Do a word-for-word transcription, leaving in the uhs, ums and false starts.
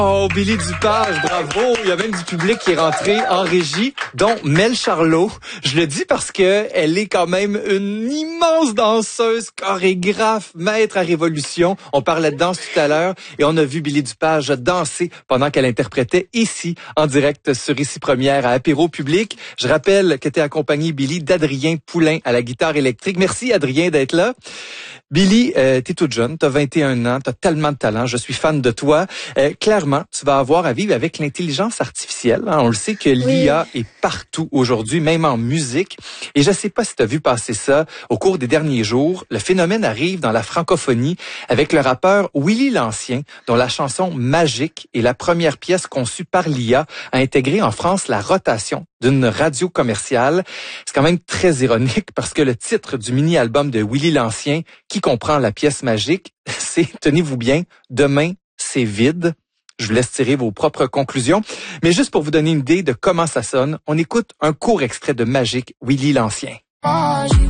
Oh, Billy Dupage, bravo! Il y a même du public qui est rentré en régie, dont Mel Charlot. Je le dis parce que elle est quand même une immense danseuse, chorégraphe, maître à révolution. On parlait de danse tout à l'heure et on a vu Billy Dupage danser pendant qu'elle interprétait ici, en direct sur Ici Première à Apéro Public. Je rappelle que tu es accompagné, Billy, d'Adrien Poulain à la guitare électrique. Merci, Adrien, d'être là. Billy, euh, t'es toute jeune, t'as vingt et un ans, t'as tellement de talent, je suis fan de toi. Euh, clairement, tu vas avoir à vivre avec l'intelligence artificielle. Hein. On le sait que l'I A oui. est partout aujourd'hui, même en musique. Et je sais pas si t'as vu passer ça au cours des derniers jours. Le phénomène arrive dans la francophonie avec le rappeur Willy l'Ancien, dont la chanson Magique est la première pièce conçue par l'I A à intégrer en France la rotation d'une radio commerciale. C'est quand même très ironique parce que le titre du mini-album de Willy l'Ancien, qui comprend la pièce Magique, c'est, tenez-vous bien, Demain, c'est vide. Je vous laisse tirer vos propres conclusions. Mais juste pour vous donner une idée de comment ça sonne, on écoute un court extrait de Magique, Willy l'Ancien.